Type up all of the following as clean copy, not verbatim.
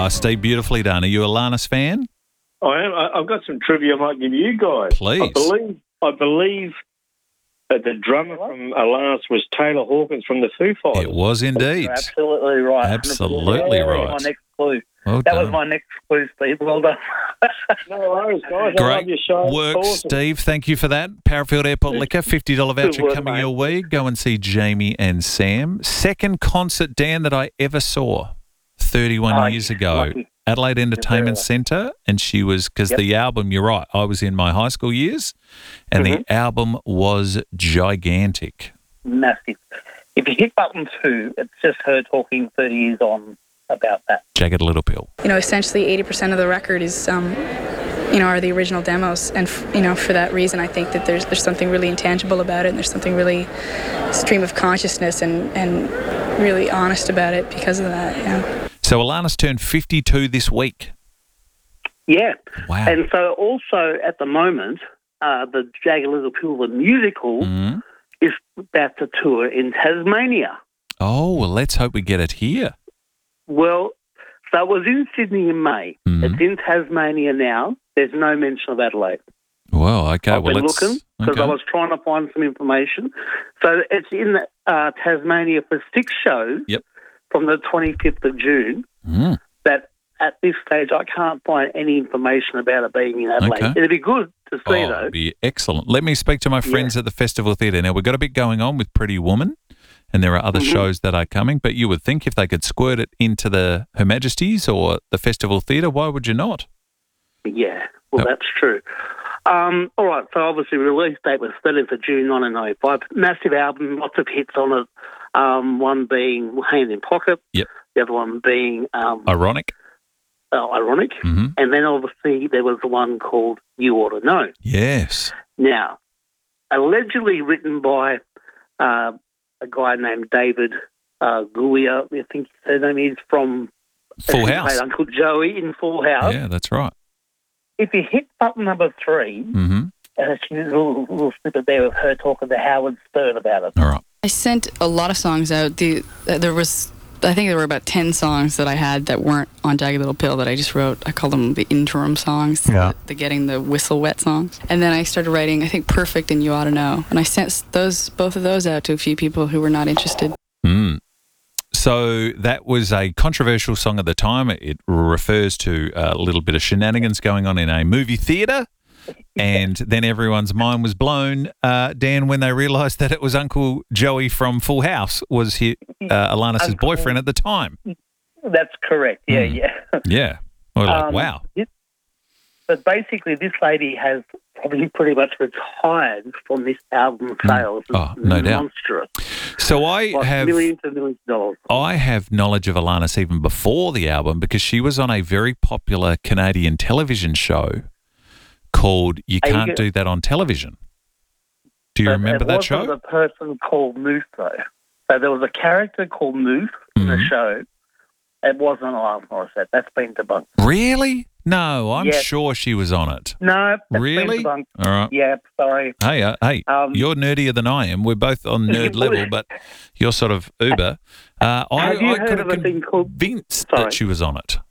Oh, Steve, beautifully done. Are you a Alanis fan? I am. I've got some trivia I might give you guys. Please. I believe that the drummer from Alanis was Taylor Hawkins from the Foo Fighters. It was indeed. You're absolutely right. Absolutely right. My next clue. Well That done. was my next clue, Steve. Well done. No worries, guys. I love Great your show. work, Awesome. Steve. Thank you for that. Parafield Airport Liquor, $50 voucher work, coming mate. your way. Go and see Jamie and Sam. Second concert, Dan, that I ever saw 31 years ago. lucky. Adelaide Entertainment lucky. Centre, and she was, because the album, you're right, I was in my high school years, and the album was gigantic. Massive. If you hit button 2, it's just her talking 30 years on about that. Jagged Little Pill. Essentially 80% of the record is, are the original demos. And, for that reason, I think that there's something really intangible about it, and there's something really stream of consciousness and really honest about it because of that, So Alanis turned 52 this week. Yeah. Wow. And so also at the moment, the Jagged Little Pill, the musical, is about to tour in Tasmania. Oh, well, let's hope we get it here. Well, so it was in Sydney in May. It's in Tasmania now. There's no mention of Adelaide. Well, okay. I've well, been let's looking because I was trying to find some information. So it's in Tasmania for 6 shows from the 25th of June. That at this stage I can't find any information about it being in Adelaide. Okay. It'd be good to see, though. It'd be excellent. Let me speak to my friends at the Festival Theatre. Now, we've got a bit going on with Pretty Woman, and there are other shows that are coming, but you would think if they could squirt it into the Her Majesty's or the Festival Theatre, why would you not? Yeah, well, that's true. All right, so obviously release date was 30th of June 1995. Massive album, lots of hits on it. One being Hand in Pocket. Yep. The other one being Ironic. Ironic. And then obviously there was the one called You Ought to Know. Yes. Now, allegedly written by a guy named David Guia, I think his name is, from Full House. played Uncle Joey in Full House. Yeah, that's right. If you hit button number 3, there's a little snippet there of her talking to Howard Stern about it. All right. I sent a lot of songs out. I think there were about 10 songs that I had that weren't on Jagged Little Pill that I just wrote. I call them the interim songs, the getting the whistle wet songs. And then I started writing, I think, Perfect and You Ought to Know. And I sent both of those out to a few people who were not interested. So that was a controversial song at the time. It refers to a little bit of shenanigans going on in a movie theatre. And then everyone's mind was blown, Dan, when they realised that it was Uncle Joey from Full House was Alanis' boyfriend at the time. That's correct. Yeah. Yeah. We're like, wow. But basically, this lady has probably pretty much retired from this album sales. Oh, no doubt. Monstrous. So I have millions and millions of dollars. I have knowledge of Alanis even before the album because she was on a very popular Canadian television show called You Can't Do That on Television. Do you remember that show? It wasn't a person called Moose, though. So there was a character called Moose in the show. It wasn't Alanis Morissette. That's been debunked. Really? No, I'm sure she was on it. No, that's really? been debunked. All right. Yeah, sorry. Hey, you're nerdier than I am. We're both on nerd level, but you're sort of uber. Have you heard of a thing called... convinced that she was on it.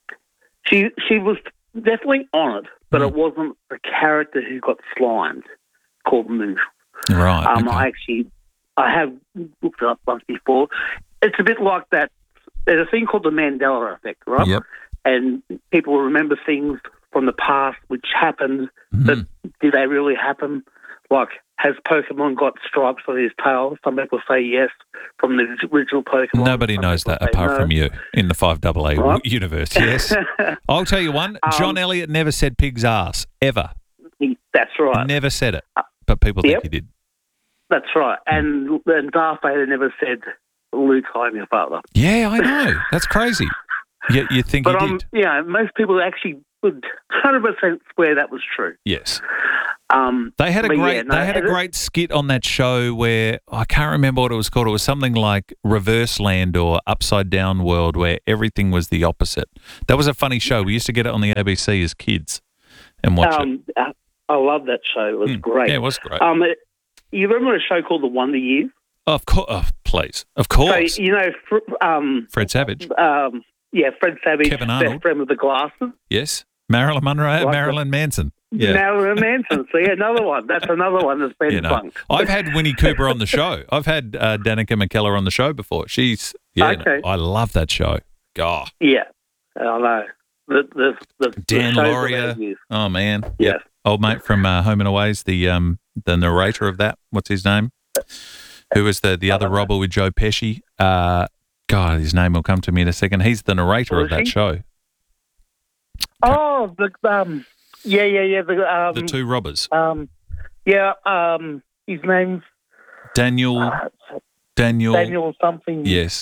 She was definitely on it, but it wasn't the character who got slimed called Moose. Right. Okay. I have looked it up once before. It's a bit like that. There's a thing called the Mandela effect, right? Yep. And people remember things from the past which happened, but did they really happen? Like, has Pokemon got stripes on his tail? Some people say yes from the original Pokemon. Nobody knows that apart from you in the 5AA universe, yes. I'll tell you one, John Elliott never said pig's ass, ever. That's right. Never said it, but people think he did. That's right. And Darth Vader never said, Luke, I'm your father. Yeah, I know. That's crazy. You think he did? Yeah, most people actually would 100% swear that was true. Yes. They had a great skit on that show where I can't remember what it was called. It was something like Reverse Land or Upside Down World, where everything was the opposite. That was a funny show. We used to get it on the ABC as kids and watch it. I love that show. It was great. Yeah, it was great. You remember a show called The Wonder Years? Of course, please. Of course. So, Fred Savage. Fred Savage, Kevin Arnold. best friend with the glasses. Yes. Marilyn Monroe, Like Marilyn Manson. Yeah. Marilyn Manson. See, another one. That's another one that's been fun. I've had Winnie Cooper on the show. I've had Danica McKellar on the show before. She's, Okay. I love that show. God. Yeah, I know. The Dan shows Lauria. that they use. Oh, man. Yes. Yep. Old mate from Home and Away's the narrator of that. What's his name? Who was the other robber with Joe Pesci? God, his name will come to me in a second. He's the narrator of that show. Oh, the The two robbers. His name's Daniel. Daniel something. Yes.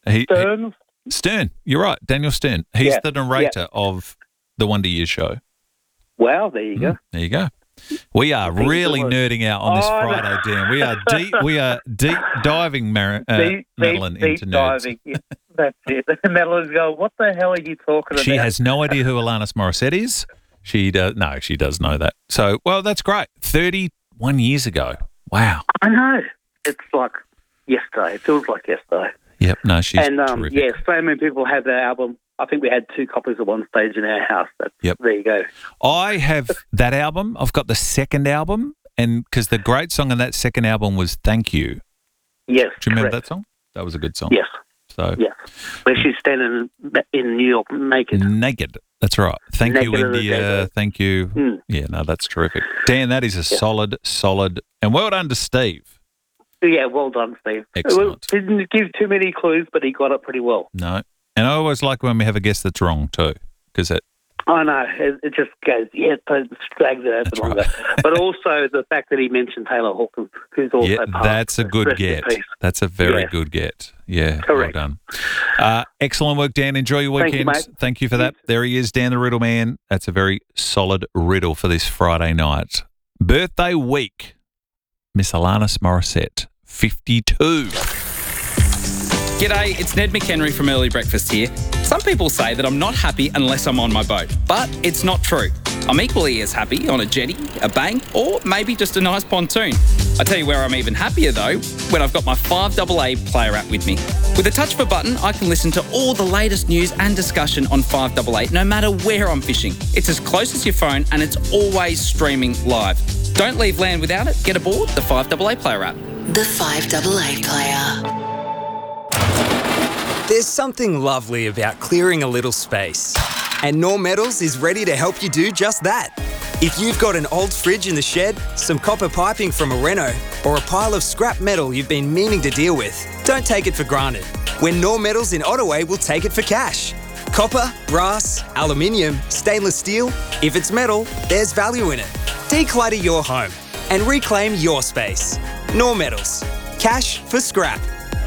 Stern. You're right. Daniel Stern. He's the narrator of the Wonder Years show. Wow, there you go. There you go. We are really nerding out on this Friday, Dan. We are deep diving, Madeline, into nerds. Diving. Yeah, that's it. Madeline's going, what the hell are you talking about? She has no idea who Alanis Morissette is. She does know that. So, well, that's great. 31 years ago. Wow. I know. It's like yesterday. It feels like yesterday. Yep. No, she's terrific. So many people have that album. I think we had 2 copies at one stage in our house. There you go. I have that album. I've got the second album, and because the great song on that second album was "Thank You." Yes. Do you remember that song? That was a good song. Yes. So. Yes. Where she's standing in New York naked. Naked. That's right. Thank you, India. Thank you. Mm. Yeah. No, that's terrific, Dan. That is a solid, and well done to Steve. Yeah. Well done, Steve. Excellent. Didn't give too many clues, but he got it pretty well. No. And I always like when we have a guest that's wrong too, because I know. It just goes, drags it out longer. Right. But also the fact that he mentioned Taylor Hawkins, who's also part that's a good get. That's a very good get. Yeah, correct. Well done. Excellent work, Dan. Enjoy your weekend. Thank you for that. There he is, Dan the Riddle Man. That's a very solid riddle for this Friday night. Birthday week, Miss Alanis Morissette, 52. G'day, it's Ned McHenry from Early Breakfast here. Some people say that I'm not happy unless I'm on my boat, but it's not true. I'm equally as happy on a jetty, a bank, or maybe just a nice pontoon. I tell you where I'm even happier though, when I've got my 5AA player app with me. With a touch of a button, I can listen to all the latest news and discussion on 5AA no matter where I'm fishing. It's as close as your phone and it's always streaming live. Don't leave land without it. Get aboard the 5AA player app. The 5AA player. There's something lovely about clearing a little space. And Knorr Metals is ready to help you do just that. If you've got an old fridge in the shed, some copper piping from a reno, or a pile of scrap metal you've been meaning to deal with, don't take it for granted. When Knorr Metals in Ottaway will take it for cash. Copper, brass, aluminium, stainless steel, if it's metal, there's value in it. Declutter your home and reclaim your space. Knorr Metals. Cash for scrap.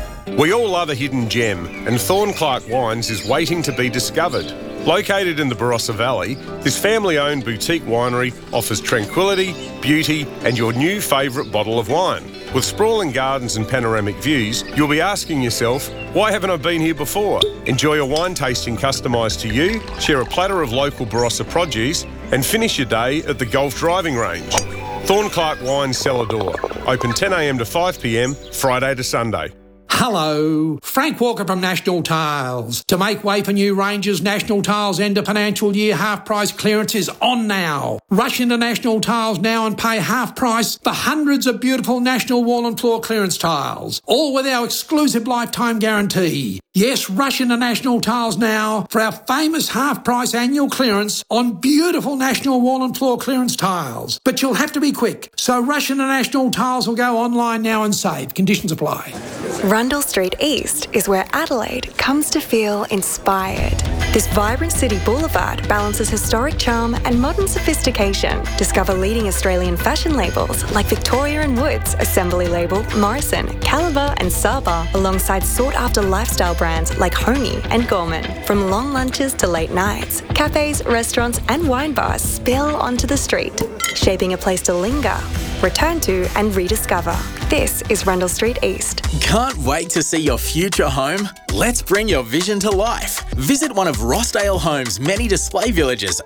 We all love a hidden gem, and Thornclark Wines is waiting to be discovered. Located in the Barossa Valley, this family-owned boutique winery offers tranquility, beauty, and your new favourite bottle of wine. With sprawling gardens and panoramic views, you'll be asking yourself, why haven't I been here before? Enjoy a wine tasting customised to you, share a platter of local Barossa produce, and finish your day at the golf driving range. Thornclark Wines Cellar Door, open 10 a.m. to 5 p.m, Friday to Sunday. Hello, Frank Walker from National Tiles. To make way for new ranges, National Tiles end of financial year half price clearance is on now. Rush into National Tiles now and pay half price for hundreds of beautiful National wall and floor clearance tiles, all with our exclusive lifetime guarantee. Yes, rush into National Tiles now for our famous half price annual clearance on beautiful National wall and floor clearance tiles. But you'll have to be quick, so rush into National Tiles or go online now and save. Conditions apply. Rundle Street East is where Adelaide comes to feel inspired. This vibrant city boulevard balances historic charm and modern sophistication. Discover leading Australian fashion labels like Victoria & Woods, Assembly Label, Morrison, Caliber and Saba, alongside sought-after lifestyle brands like Homey and Gorman. From long lunches to late nights, cafes, restaurants and wine bars spill onto the street, shaping a place to linger, return to and rediscover. This is Rundle Street East. Can't wait to see your future home? Let's bring your vision to life. Visit one of Rossdale Homes' many display villages across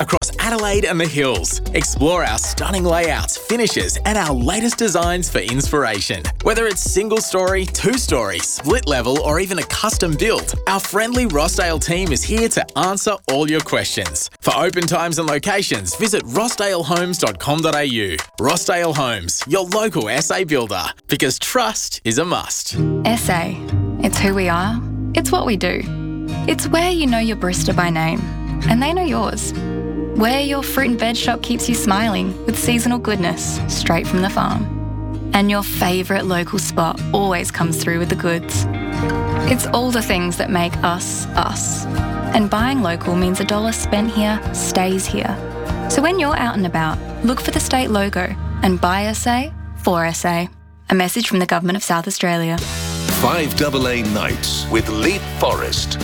Adelaide and the Hills. Explore our stunning layouts, finishes, and our latest designs for inspiration. Whether it's single story, two-story, split level, or even a custom build, our friendly Rossdale team is here to answer all your questions. For open times and locations, visit rossdalehomes.com.au. Rossdale Homes, your local SA builder, because trust is a must. SA. It's who we are. It's what we do. It's where you know your barista by name, and they know yours. Where your fruit and veg shop keeps you smiling with seasonal goodness straight from the farm. And your favourite local spot always comes through with the goods. It's all the things that make us, us. And buying local means $1 spent here stays here. So when you're out and about, look for the state logo and buy SA for SA. A message from the Government of South Australia. 5AA Nights with Leap Forest.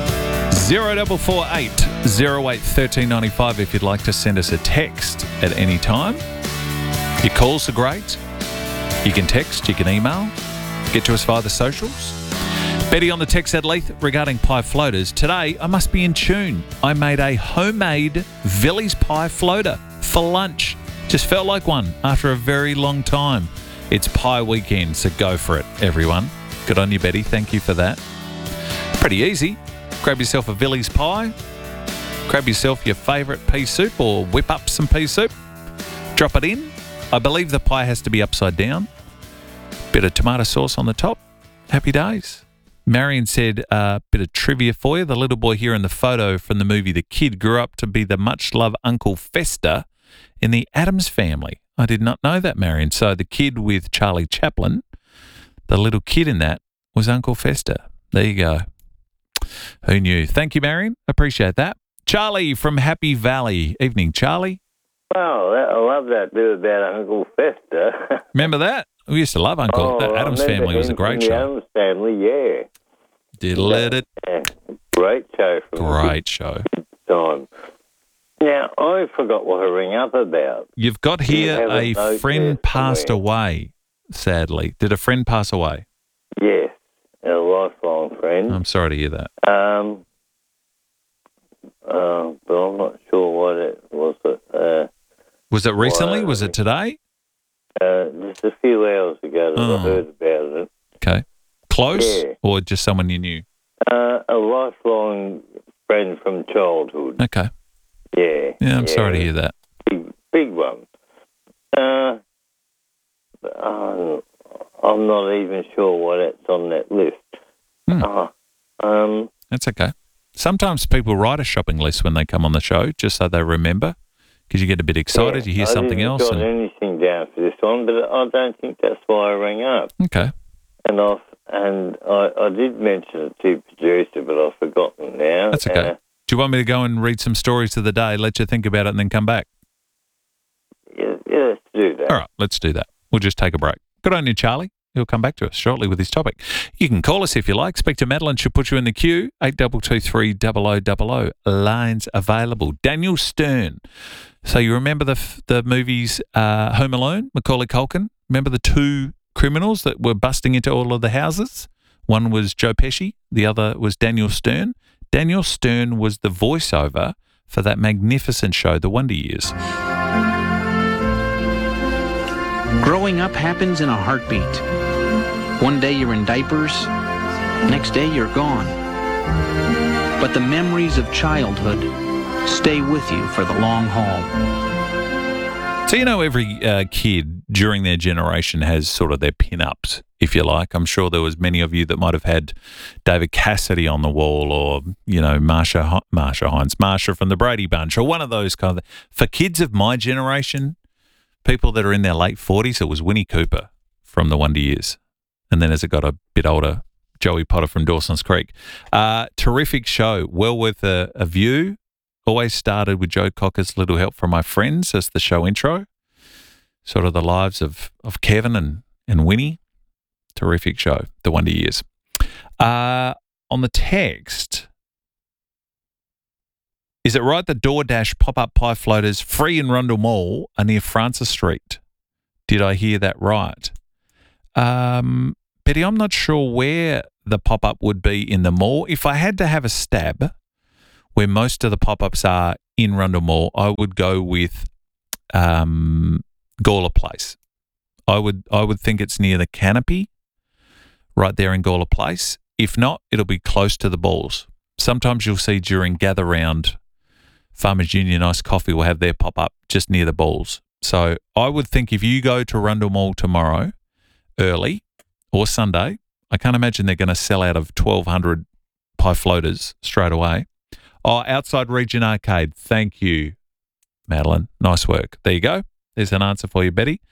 0448 08 1395 if you'd like to send us a text at any time. Your calls are great. You can text, you can email, get to us via the socials. Betty on the text said, Leith, regarding pie floaters, today I must be in tune. I made a homemade Villies pie floater for lunch. Just felt like one after a very long time. It's pie weekend, so go for it, everyone. Good on you, Betty. Thank you for that. Pretty easy. Grab yourself a Villies pie. Grab yourself your favourite pea soup or whip up some pea soup. Drop it in. I believe the pie has to be upside down. Bit of tomato sauce on the top. Happy days. Marion said a bit of trivia for you. The little boy here in the photo from the movie The Kid grew up to be the much-loved Uncle Fester in the Addams Family. I did not know that, Marion. So the kid with Charlie Chaplin, the little kid in that, was Uncle Fester. There you go. Who knew? Thank you, Marion. Appreciate that. Charlie from Happy Valley. Evening, Charlie. Oh, I love that bit about Uncle Fester. Remember that? We used to love Uncle. The Addams Family was a great show. The Addams Family, yeah. Diddle it. Yeah. Great show. Great show. Time. Now, I forgot what to ring up about. You've got here a friend passed away, sadly. Did a friend pass away? Yes, a lifelong friend. I'm sorry to hear that. But I'm not sure what it was. Was it recently? Was it today? Just a few hours ago that I heard about it. Okay. Close or just someone you knew? A lifelong friend from childhood. Okay. Yeah. Yeah, I'm sorry to hear that. Big one. I'm not even sure what it's on that list. That's okay. Sometimes people write a shopping list when they come on the show just so they remember because you get a bit excited, you hear something else. I didn't jot anything down for this one, but I don't think that's why I rang up. Okay. And I did mention it to producer, but I've forgotten now. That's okay. Do you want me to go and read some stories of the day, let you think about it, and then come back? Yeah, let's do that. All right, let's do that. We'll just take a break. Good on you, Charlie. He'll come back to us shortly with his topic. You can call us if you like. Speak to Madeline. She'll put you in the queue. 8223 0000. Lines available. Daniel Stern. So you remember the movies Home Alone, Macaulay Culkin? Remember the two criminals that were busting into all of the houses? One was Joe Pesci. The other was Daniel Stern. Daniel Stern was the voiceover for that magnificent show, The Wonder Years. Growing up happens in a heartbeat. One day you're in diapers, next day you're gone. But the memories of childhood stay with you for the long haul. So you know every kid during their generation has sort of their pin-ups, if you like. I'm sure there was many of you that might have had David Cassidy on the wall or, you know, Marsha from the Brady Bunch or one of those kind of. For kids of my generation, people that are in their late 40s, it was Winnie Cooper from The Wonder Years. And then as it got a bit older, Joey Potter from Dawson's Creek. Terrific show, well worth a view. Always started with Joe Cocker's Little Help from My Friends as the show intro. Sort of the lives of Kevin and Winnie. Terrific show, The Wonder Years. On the text, is it right that DoorDash pop-up pie floaters free in Rundle Mall are near Francis Street? Did I hear that right? Betty, I'm not sure where the pop-up would be in the mall. If I had to have a stab, where most of the pop-ups are in Rundle Mall, I would go with Gawler Place. I would think it's near the Canopy, right there in Gawler Place. If not, it'll be close to the balls. Sometimes you'll see during Gather Round, Farmers Union Ice Coffee will have their pop-up just near the balls. So I would think if you go to Rundle Mall tomorrow, early, or Sunday, I can't imagine they're going to sell out of 1,200 pie floaters straight away. Oh, Outside Region Arcade. Thank you, Madeline. Nice work. There you go. There's an answer for you, Betty.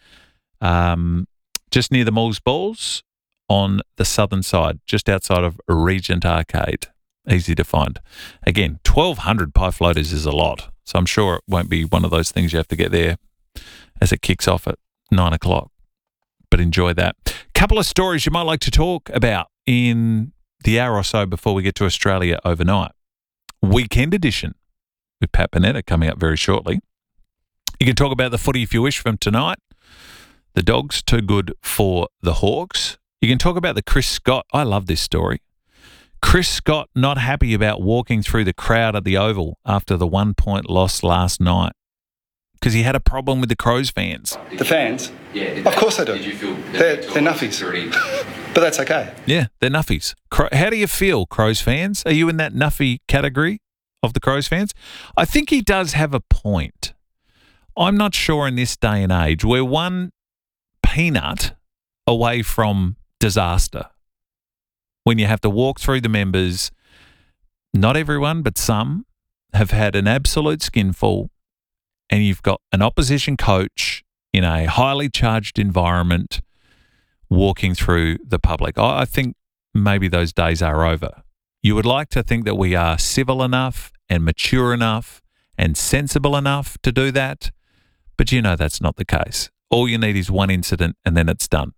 Just near the Mall's Balls on the southern side, just outside of Regent Arcade. Easy to find. Again, 1,200 pie floaters is a lot, so I'm sure it won't be one of those things you have to get there as it kicks off at 9 o'clock. But enjoy that. Couple of stories you might like to talk about in the hour or so before we get to Australia overnight. Weekend edition with Pat Panetta coming up very shortly. You can talk about the footy if you wish from tonight. The Dogs, too good for the Hawks. You can talk about the Chris Scott. I love this story. Chris Scott not happy about walking through the crowd at the Oval after the 1-point loss last night because he had a problem with the Crows fans. The fans? Yeah. Of course they do. Did you feel they're nuffies. But that's okay. Yeah, they're nuffies. How do you feel, Crows fans? Are you in that nuffy category of the Crows fans? I think he does have a point. I'm not sure in this day and age we're one peanut away from disaster. When you have to walk through the members, not everyone, but some have had an absolute skinful, and you've got an opposition coach in a highly charged environment walking through the public. I think maybe those days are over. You would like to think that we are civil enough and mature enough and sensible enough to do that, but you know that's not the case. All you need is one incident and then it's done.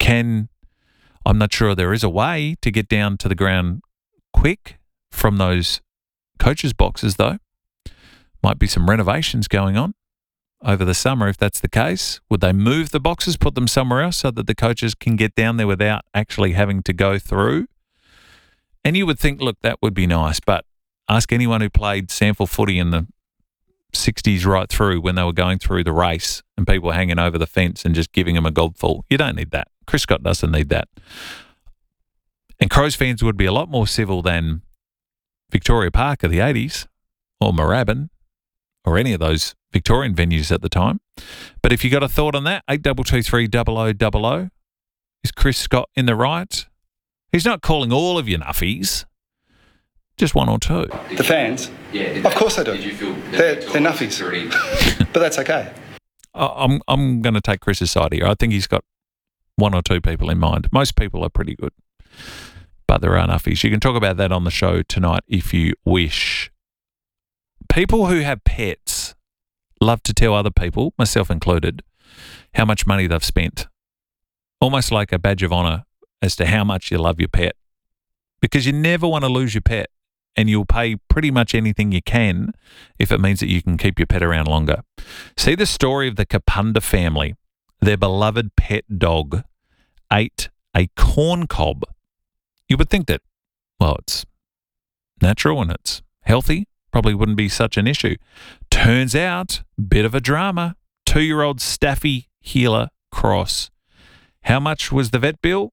I'm not sure there is a way to get down to the ground quick from those coaches' boxes, though. Might be some renovations going on over the summer if that's the case. Would they move the boxes, put them somewhere else so that the coaches can get down there without actually having to go through? And you would think, look, that would be nice, but ask anyone who played sample footy in the 60s right through when they were going through the race and people were hanging over the fence and just giving them a gobful. You don't need that. Chris Scott doesn't need that. And Crows fans would be a lot more civil than Victoria Park of the 80s or Moorabbin or any of those Victorian venues at the time. But if you got a thought on that, 8223 0000, is Chris Scott in the right? He's not calling all of you nuffies. Just one or two. The fans? Yeah. Of course they do. Did you feel they're nuffies. But that's okay. I'm going to take Chris's side here. I think he's got one or two people in mind. Most people are pretty good, but there are nuffies. You can talk about that on the show tonight if you wish. People who have pets love to tell other people, myself included, how much money they've spent. Almost like a badge of honour as to how much you love your pet. Because you never want to lose your pet. And you'll pay pretty much anything you can if it means that you can keep your pet around longer. See the story of the Kapunda family. Their beloved pet dog ate a corn cob. You would think that, well, it's natural and it's healthy. Probably wouldn't be such an issue. Turns out, bit of a drama. 2-year-old Staffy Healer Cross. How much was the vet bill?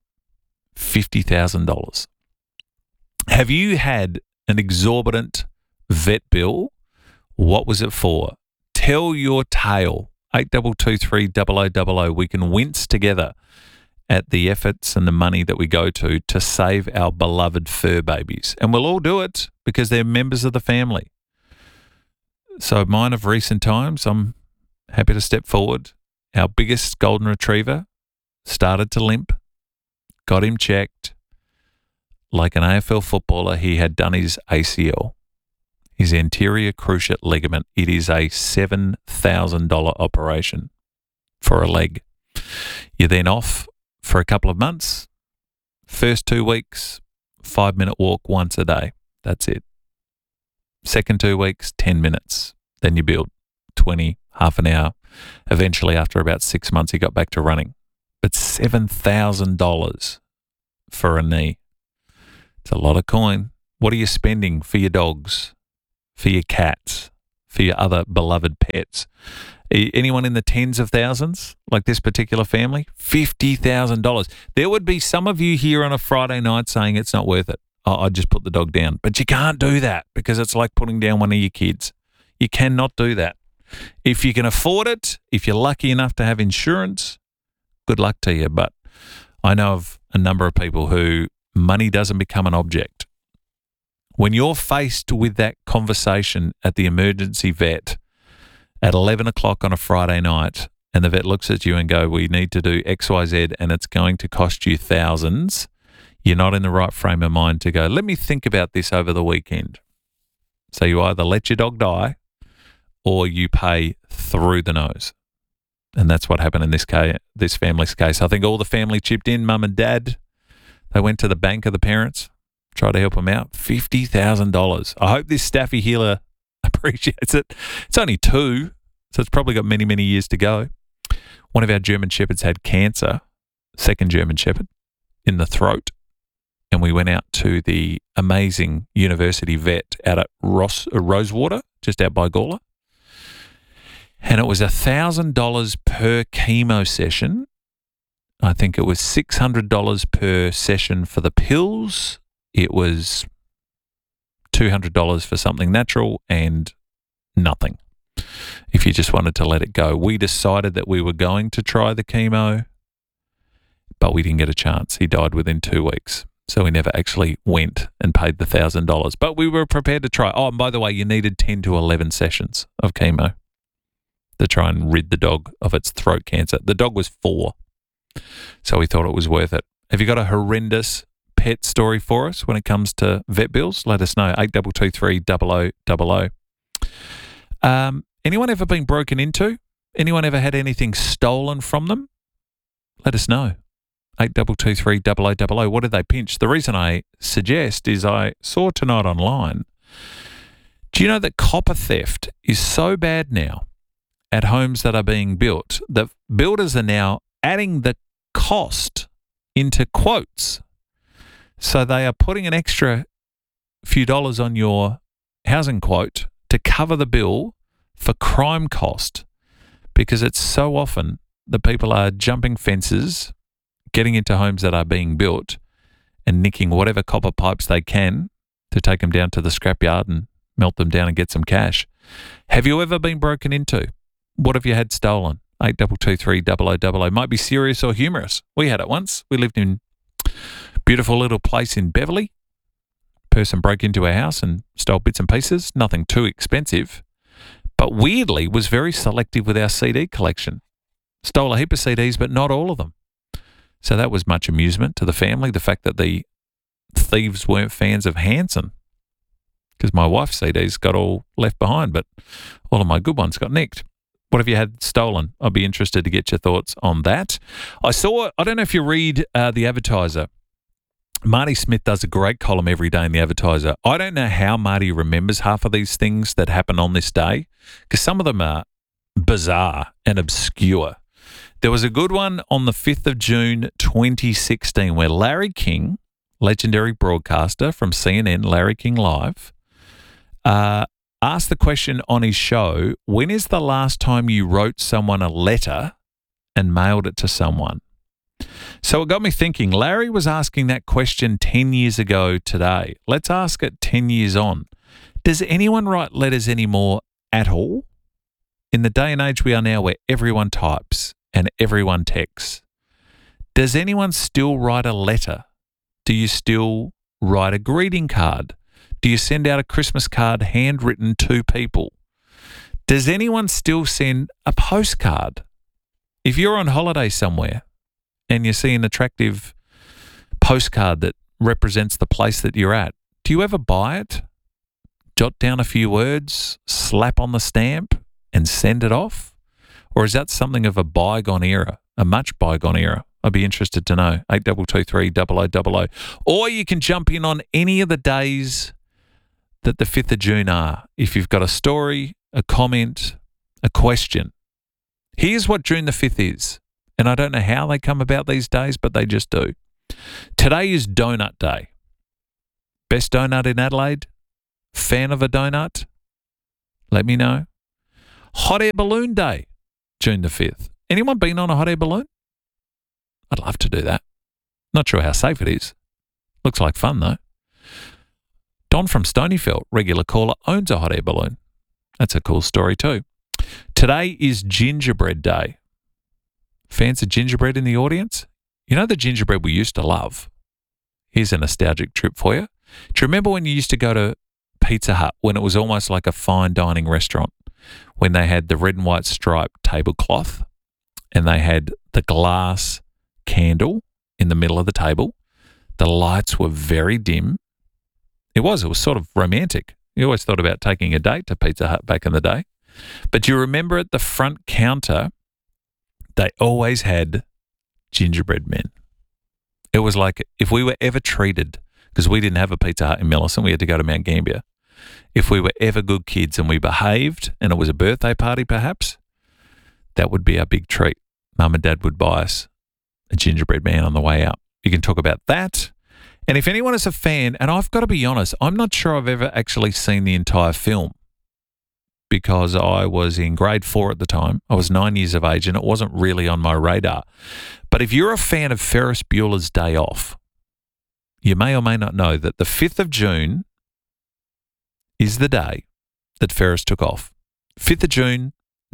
$50,000. Have you had an exorbitant vet bill? What was it for? Tell your tale. 8223 0000. We can wince together at the efforts and the money that we go to save our beloved fur babies. And we'll all do it because they're members of the family. So mine of recent times, I'm happy to step forward. Our biggest golden retriever started to limp, got him checked. Like an AFL footballer, he had done his ACL, his anterior cruciate ligament. It is a $7,000 operation for a leg. You're then off for a couple of months. First 2 weeks, 5-minute walk once a day. That's it. Second 2 weeks, 10 minutes. Then you build 20, half an hour. Eventually, after about 6 months, he got back to running. But $7,000 for a knee. It's a lot of coin. What are you spending for your dogs? for your cats, for your other beloved pets. Anyone in the tens of thousands, like this particular family? $50,000. There would be some of you here on a Friday night saying it's not worth it. I'd just put the dog down. But you can't do that because it's like putting down one of your kids. You cannot do that. If you can afford it, if you're lucky enough to have insurance, good luck to you. But I know of a number of people who money doesn't become an object. When you're faced with that conversation at the emergency vet at 11 o'clock on a Friday night, and the vet looks at you and go, we need to do X, Y, Z, and it's going to cost you thousands, you're not in the right frame of mind to go, let me think about this over the weekend. So you either let your dog die or you pay through the nose. And that's what happened in this family's case. I think all the family chipped in, mum and dad. They went to the bank of the parents, tried to help them out. $50,000. I hope this Staffy healer appreciates it. It's only 2, so it's probably got many, many years to go. One of our German Shepherds had cancer, second German Shepherd, in the throat. And we went out to the amazing university vet out at Rosewater, just out by Gawler. And it was $1,000 per chemo session. I think it was $600 per session for the pills. It was $200 for something natural and nothing if you just wanted to let it go. We decided that we were going to try the chemo, but we didn't get a chance. He died within 2 weeks. So we never actually went and paid the $1,000. But we were prepared to try. Oh, and by the way, you needed 10 to 11 sessions of chemo to try and rid the dog of its throat cancer. The dog was 4, so we thought it was worth it. Have you got a horrendous pet story for us when it comes to vet bills? Let us know. 8223 0000. Anyone ever been broken into? Anyone ever had anything stolen from them? Let us know. 8223 0000. What did they pinch? The reason I suggest is I saw tonight online. Do you know that copper theft is so bad now at homes that are being built that builders are now adding the cost into quotes? So they are putting an extra few dollars on your housing quote to cover the bill for crime cost, because it's so often that people are jumping fences, getting into homes that are being built and nicking whatever copper pipes they can to take them down to the scrapyard and melt them down and get some cash. Have you ever been broken into? What have you had stolen? 8223 0000. Might be serious or humorous. We had it once. We lived in a beautiful little place in Beverly. Person broke into our house and stole bits and pieces. Nothing too expensive, but weirdly was very selective with our CD collection. Stole a heap of CDs, but not all of them. So that was much amusement to the family, the fact that the thieves weren't fans of Hanson, because my wife's CDs got all left behind, but all of my good ones got nicked. What have you had stolen? I'd be interested to get your thoughts on that. I don't know if you read The Advertiser. Marty Smith does a great column every day in The Advertiser. I don't know how Marty remembers half of these things that happen on this day, because some of them are bizarre and obscure. There was a good one on the 5th of June 2016 where Larry King, legendary broadcaster from CNN, Larry King Live, asked the question on his show, when is the last time you wrote someone a letter and mailed it to someone? So it got me thinking. Larry was asking that question 10 years ago today. Let's ask it 10 years on. Does anyone write letters anymore at all? In the day and age we are now where everyone types and everyone texts, does anyone still write a letter? Do you still write a greeting card? Do you send out a Christmas card handwritten to people? Does anyone still send a postcard? If you're on holiday somewhere and you see an attractive postcard that represents the place that you're at, do you ever buy it, jot down a few words, slap on the stamp and send it off? Or is that something of a bygone era, a much bygone era? I'd be interested to know. 8223 0000. Or you can jump in on any of the days that the 5th of June are. If you've got a story, a comment, a question. Here's what June the 5th is. And I don't know how they come about these days, but they just do. Today is Donut Day. Best donut in Adelaide? Fan of a donut? Let me know. Hot Air Balloon Day, June the 5th. Anyone been on a hot air balloon? I'd love to do that. Not sure how safe it is. Looks like fun, though. Don from Stonyfeld, regular caller, owns a hot air balloon. That's a cool story too. Today is Gingerbread Day. Fans of gingerbread in the audience? You know the gingerbread we used to love? Here's a nostalgic trip for you. Do you remember when you used to go to Pizza Hut when it was almost like a fine dining restaurant, when they had the red and white striped tablecloth and they had the glass candle in the middle of the table? The lights were very dim. It was sort of romantic. You always thought about taking a date to Pizza Hut back in the day. But you remember at the front counter, they always had gingerbread men. It was like if we were ever treated, because we didn't have a Pizza Hut in Millicent, we had to go to Mount Gambier. If we were ever good kids and we behaved and it was a birthday party perhaps, that would be our big treat. Mum and Dad would buy us a gingerbread man on the way out. You can talk about that. And if anyone is a fan, and I've got to be honest, I'm not sure I've ever actually seen the entire film because I was in grade 4 at the time. I was 9 years of age and it wasn't really on my radar. But if you're a fan of Ferris Bueller's Day Off, you may or may not know that the 5th of June is the day that Ferris took off. 5th of June,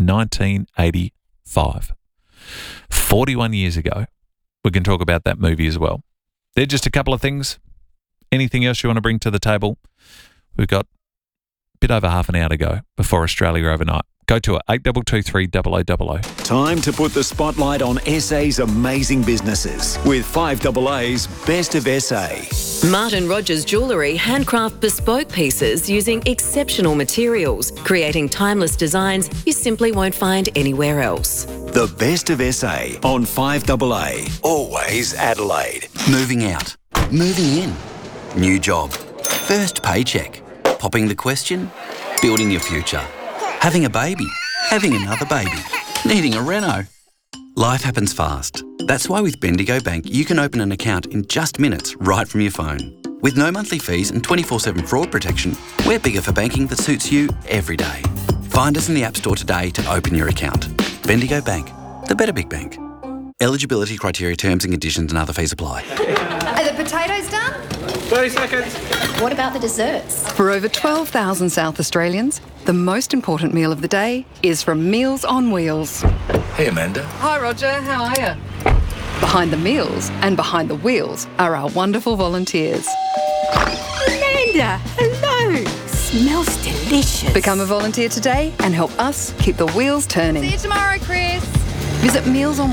1985. 41 years ago. We can talk about that movie as well. They're just a couple of things. Anything else you want to bring to the table? We've got a bit over half an hour to go before Australia overnight. Go to it, 8223 0000. Time to put the spotlight on SA's amazing businesses with 5AA's Best of SA. Martin Rogers Jewellery handcraft bespoke pieces using exceptional materials, creating timeless designs you simply won't find anywhere else. The Best of SA on 5AA. Always Adelaide. Moving out. Moving in. New job. First paycheck. Popping the question. Building your future. Having a baby. Having another baby. Needing a reno. Life happens fast. That's why with Bendigo Bank you can open an account in just minutes right from your phone. With no monthly fees and 24/7 fraud protection, we're bigger for banking that suits you every day. Find us in the App Store today to open your account. Bendigo Bank, the better big bank. Eligibility criteria, terms and conditions and other fees apply. Are the potatoes done? 30 seconds. What about the desserts? For over 12,000 South Australians, the most important meal of the day is from Meals on Wheels. Hey, Amanda. Hi, Roger. How are you? Behind the meals and behind the wheels are our wonderful volunteers. Amanda, hello. Smells delicious. Become a volunteer today and help us keep the wheels turning. See you tomorrow, Chris. Visit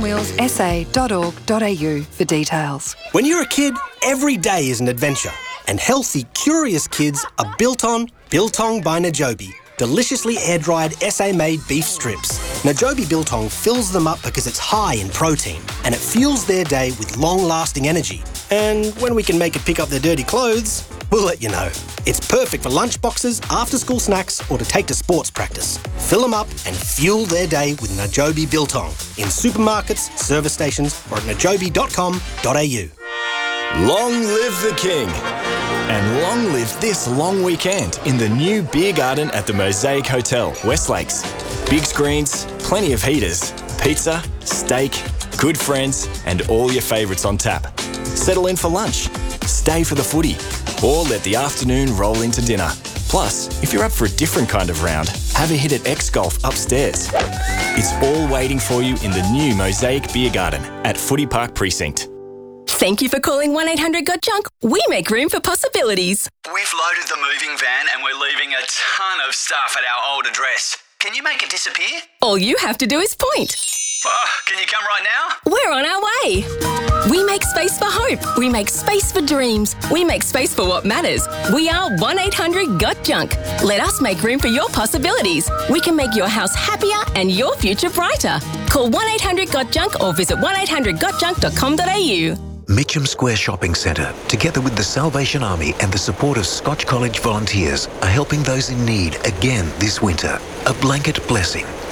mealsonwheelssa.org.au for details. When you're a kid, every day is an adventure. And healthy, curious kids are built on Biltong by Najobi. Deliciously air-dried SA-made beef strips. Najobi Biltong fills them up because it's high in protein and it fuels their day with long-lasting energy. And when we can make it pick up their dirty clothes, we'll let you know. It's perfect for lunchboxes, after-school snacks or to take to sports practice. Fill them up and fuel their day with Najobi Biltong in supermarkets, service stations or at najobi.com.au. Long live the King! And long live this long weekend in the new beer garden at the Mosaic Hotel, West Lakes. Big screens, plenty of heaters, pizza, steak, good friends, and all your favourites on tap. Settle in for lunch, stay for the footy, or let the afternoon roll into dinner. Plus, if you're up for a different kind of round, have a hit at X Golf upstairs. It's all waiting for you in the new Mosaic Beer Garden at Footy Park Precinct. Thank you for calling 1-800-GOT-JUNK. We make room for possibilities. We've loaded the moving van and we're leaving a ton of stuff at our old address. Can you make it disappear? All you have to do is point. Can you come right now? We're on our way. We make space for hope. We make space for dreams. We make space for what matters. We are 1-800-GOT-JUNK. Let us make room for your possibilities. We can make your house happier and your future brighter. Call 1-800-GOT-JUNK or visit 1-800-GOTJUNK.com.au. Mitcham Square Shopping Centre, together with the Salvation Army and the support of Scotch College volunteers, are helping those in need again this winter. A blanket blessing.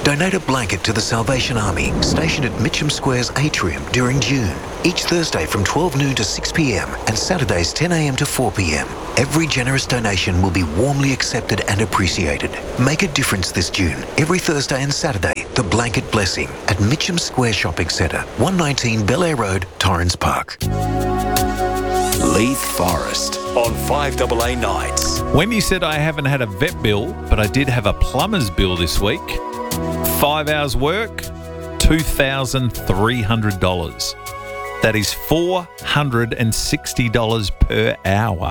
Donate a blanket to the Salvation Army, stationed at Mitcham Square's atrium during June. Each Thursday from 12 noon to 6 p.m. and Saturdays 10 a.m. to 4 p.m. Every generous donation will be warmly accepted and appreciated. Make a difference this June. Every Thursday and Saturday, the Blanket Blessing at Mitcham Square Shopping Centre, 119 Bel Air Road, Torrens Park. Leith Forest on 5AA Nights. Wendy said, I haven't had a vet bill, but I did have a plumber's bill this week. 5 hours work, $2,300. That is $460 per hour.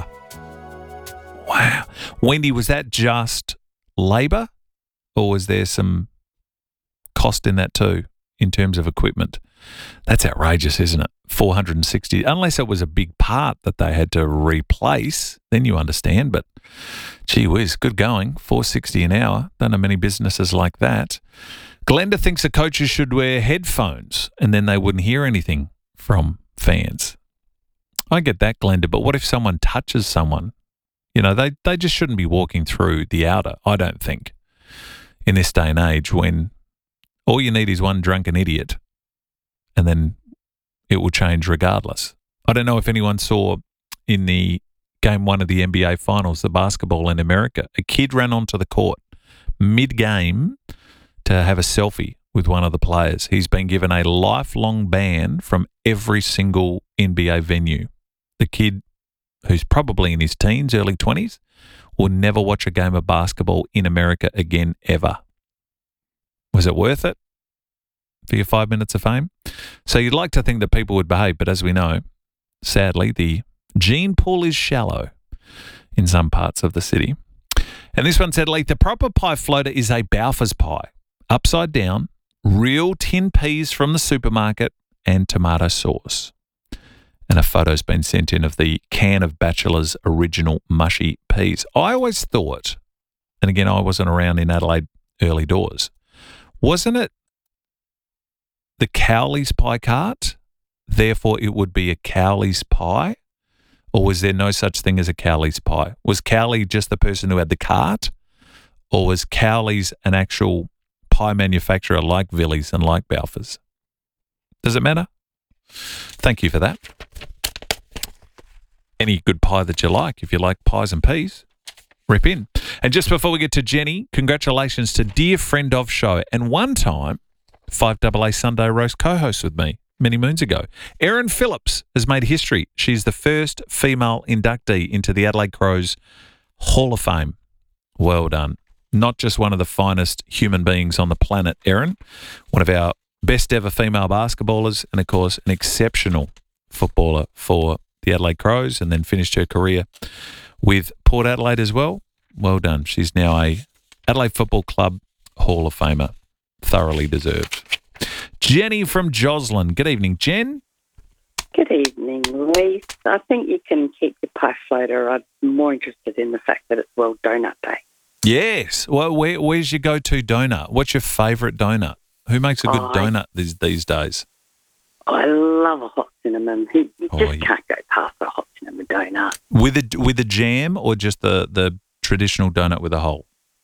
Wow. Wendy, was that just labour, or was there some cost in that too in terms of equipment? That's outrageous, isn't it? $460, unless it was a big part that they had to replace, then you understand. But gee whiz, good going. $460 an hour. Don't know many businesses like that. Glenda thinks the coaches should wear headphones and then they wouldn't hear anything from fans. I get that, Glenda, but what if someone touches someone? You know, they just shouldn't be walking through the outer, I don't think, in this day and age when all you need is one drunken idiot and then it will change regardless. I don't know if anyone saw in the Game 1 of the NBA Finals, the basketball in America, a kid ran onto the court mid-game to have a selfie with one of the players. He's been given a lifelong ban from every single NBA venue. The kid, who's probably in his teens, early 20s, will never watch a game of basketball in America again, ever. Was it worth it for your 5 minutes of fame? So you'd like to think that people would behave, but as we know, sadly, the gene pool is shallow in some parts of the city. And this one said, Leith, the proper pie floater is a Balfour's pie, upside down, real tin peas from the supermarket and tomato sauce. And a photo's been sent in of the can of Bachelor's original mushy peas. I always thought, and again, I wasn't around in Adelaide early doors, wasn't it the Cowley's pie cart? Therefore, it would be a Cowley's pie? Or was there no such thing as a Cowley's pie? Was Cowley just the person who had the cart? Or was Cowley's an actual pie manufacturer like Villiers and like Balfour's? Does it matter? Thank you for that. Any good pie that you like, if you like pies and peas, rip in. And just before we get to Jenny, congratulations to dear friend of show and one time 5AA Sunday Roast co-host with me many moons ago. Erin Phillips has made history. She's the first female inductee into the Adelaide Crows Hall of Fame. Well done. Not just one of the finest human beings on the planet, Erin, one of our best ever female basketballers and, of course, an exceptional footballer for the Adelaide Crows and then finished her career with Port Adelaide as well. Well done. She's now a Adelaide Football Club Hall of Famer. Thoroughly deserved. Jenny from Joslin. Good evening, Jen. Good evening, Leith. I think you can keep your pie floater. I'm more interested in the fact that it's World Donut Day. Yes. Well, where's your go-to donut? What's your favourite donut? Who makes a good donut these days? I love a hot cinnamon. You just can't go past a hot cinnamon donut. With a jam or just the traditional donut with a hole?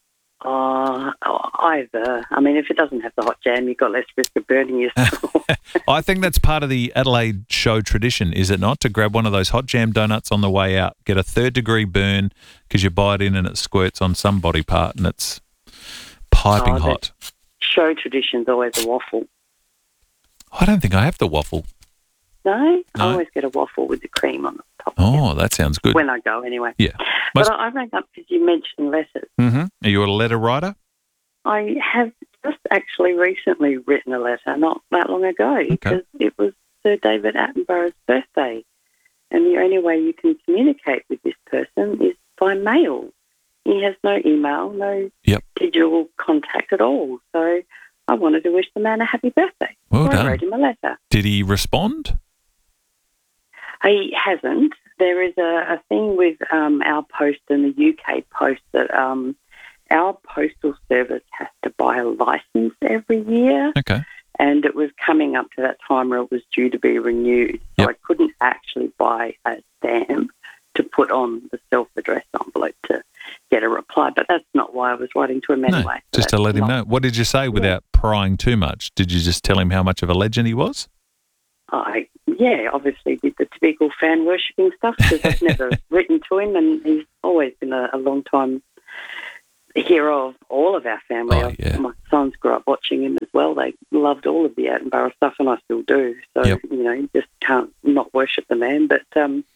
Either. I mean, if it doesn't have the hot jam, you've got less risk of burning yourself. I think that's part of the Adelaide show tradition, is it not? To grab one of those hot jam donuts on the way out, get a 3rd-degree burn because you bite in and it squirts on some body part and it's piping hot. Show tradition's always a waffle. I don't think I have the waffle. No? I always get a waffle with the cream on the top. Oh, that sounds good. When I go, anyway. Yeah. But I rang up because you mentioned letters. Mm-hmm. Are you a letter writer? I have just actually recently written a letter, not that long ago, because it was Sir David Attenborough's birthday. And the only way you can communicate with this person is by mail. He has no email, no digital contact at all. So I wanted to wish the man a happy birthday. Well done. I wrote him a letter. Did he respond? He hasn't. There is a thing with our post and the UK post that our postal service has to buy a licence every year. Okay. And it was coming up to that time where it was due to be renewed. So I couldn't actually buy a stamp to put on the self-addressed envelope to get a reply. But that's not why I was writing to him anyway. No, just to let him know. What did you say without prying too much? Did you just tell him how much of a legend he was? Yeah, obviously did the typical fan worshipping stuff because I've never written to him, and he's always been a long time hero of all of our family. Oh, yeah. My sons grew up watching him as well. They loved all of the Attenborough stuff, and I still do. So, you just can't not worship the man. But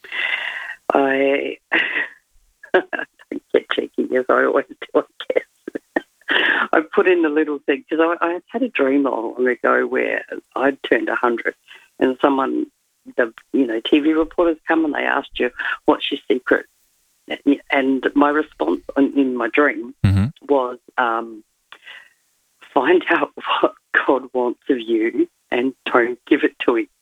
I get cheeky, as I always do, I guess. I put in the little thing, because I had a dream not long ago where I'd turned 100, and someone, TV reporters come and they asked you, what's your secret? And my response in my dream was, find out what God wants of you and don't give it to him.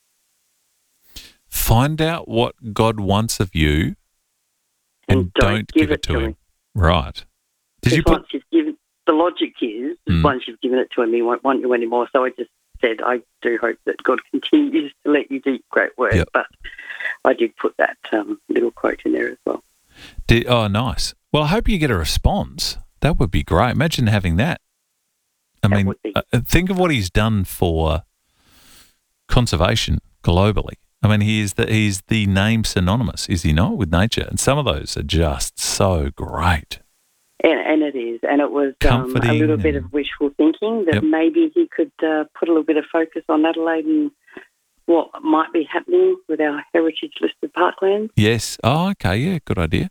Find out what God wants of you and don't give it to him. Right. Once you've given, the logic is, once you've given it to him, he won't want you anymore. So I just said, I do hope that God continues to let you do great work. Yep. But I did put that little quote in there as well. Oh, nice. Well, I hope you get a response. That would be great. Imagine having that. I mean, think of what he's done for conservation globally. I mean, he's the name synonymous, is he not, with nature? And some of those are just so great. And it is. And it was a little bit of wishful thinking that maybe he could put a little bit of focus on Adelaide and what might be happening with our heritage-listed parklands. Yes. Oh, okay. Yeah, good idea.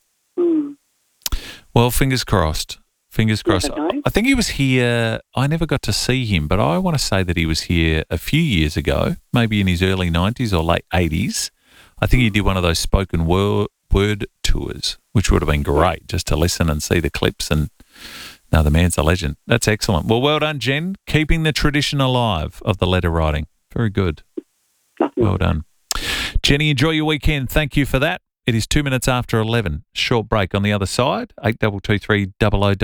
Well, fingers crossed. Fingers crossed. I think he was here. I never got to see him, but I want to say that he was here a few years ago, maybe in his early 90s or late 80s. I think he did one of those spoken word tours, which would have been great just to listen and see the clips. And no, the man's a legend. That's excellent. Well done, Jen. Keeping the tradition alive of the letter writing. Very good. Well done. Jenny, enjoy your weekend. Thank you for that. It is 2 minutes after 11. Short break on the other side. 8223 0000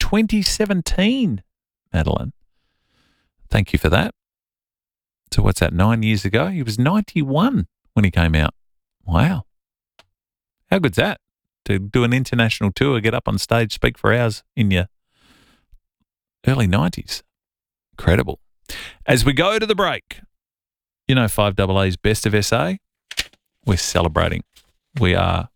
2017, Madeline. Thank you for that. So what's that, 9 years ago? He was 91 when he came out. Wow. How good's that? To do an international tour, get up on stage, speak for hours in your early 90s. Incredible. As we go to the break, 5AA's Best of SA, we're celebrating. We are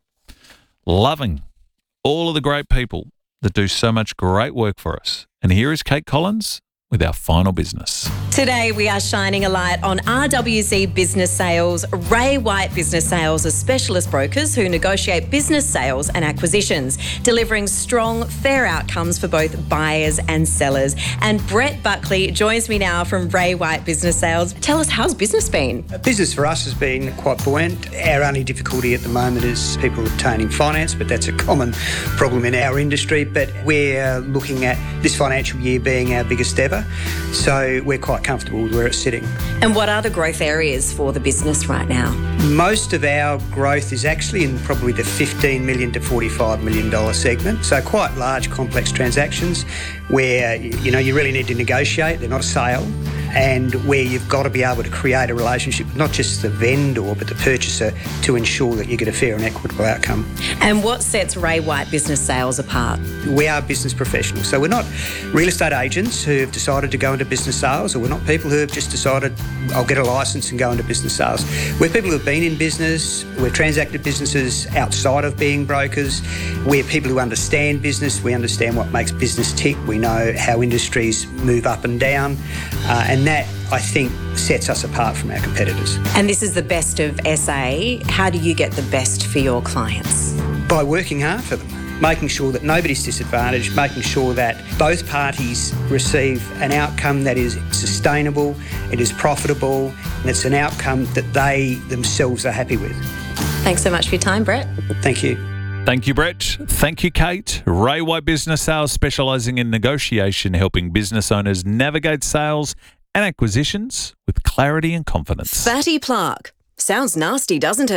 loving all of the great people that do so much great work for us. And here is Kate Collins with our final business. Today we are shining a light on RWC Business Sales. Ray White Business Sales are specialist brokers who negotiate business sales and acquisitions, delivering strong, fair outcomes for both buyers and sellers. And Brett Buckley joins me now from Ray White Business Sales. Tell us, how's business been? Business for us has been quite buoyant. Our only difficulty at the moment is people obtaining finance, but that's a common problem in our industry. But we're looking at this financial year being our biggest ever, so we're quite comfortable with where it's sitting. And what are the growth areas for the business right now? Most of our growth is actually in probably the $15 million to $45 million segment, so quite large, complex transactions where you really need to negotiate. They're not a sale, and where you've got to be able to create a relationship, not just the vendor but the purchaser, to ensure that you get a fair and equitable outcome. And what sets Ray White Business Sales apart? We are business professionals, so we're not real estate agents who have decided to go into business sales, or we're not people who have just decided, I'll get a licence and go into business sales. We're people who have been in business, we've transacted businesses outside of being brokers, we're people who understand business, we understand what makes business tick, we know how industries move up and down, and that, I think, sets us apart from our competitors. And this is the Best of SA. How do you get the best for your clients? By working hard for them. Making sure that nobody's disadvantaged, making sure that both parties receive an outcome that is sustainable, it is profitable, and it's an outcome that they themselves are happy with. Thanks so much for your time, Brett. Thank you. Thank you, Brett. Thank you, Kate. Ray White Business Sales, specialising in negotiation, helping business owners navigate sales and acquisitions with clarity and confidence. Fatty plaque. Sounds nasty, doesn't it?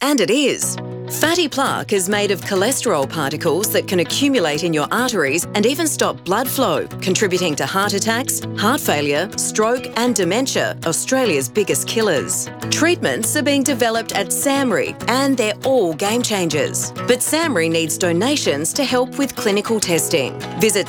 And it is. Fatty plaque is made of cholesterol particles that can accumulate in your arteries and even stop blood flow, contributing to heart attacks, heart failure, stroke and dementia, Australia's biggest killers. Treatments are being developed at SAMRI and they're all game changers. But SAMRI needs donations to help with clinical testing. Visit